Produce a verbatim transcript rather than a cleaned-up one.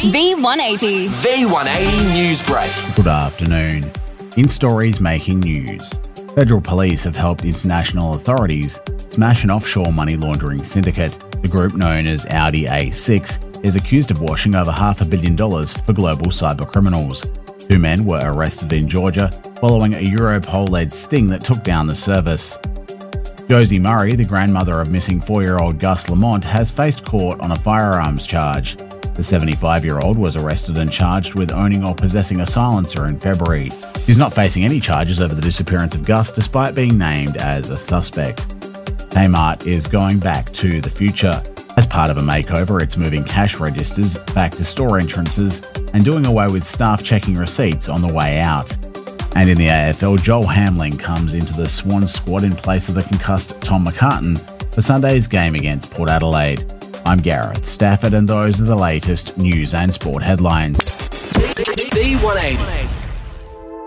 V one eighty. V one eighty News Break. Good afternoon. In stories making news, federal police have helped international authorities smash an offshore money laundering syndicate. The group, known as Audi A six, is accused of washing over half a billion dollars for global cyber criminals. Two men were arrested in Georgia following a Europol-led sting that took down the service. Josie Murray, the grandmother of missing four-year-old Gus Lamont, has faced court on a firearms charge. The seventy-five-year-old was arrested and charged with owning or possessing a silencer in February. She's not facing any charges over the disappearance of Gus, despite being named as a suspect. Kmart is going back to the future. As part of a makeover, it's moving cash registers back to store entrances and doing away with staff checking receipts on the way out. And in the A F L, Joel Hamling comes into the Swan squad in place of the concussed Tom McCartan for Sunday's game against Port Adelaide. I'm Gareth Stafford, and those are the latest news and sport headlines. V one eighty.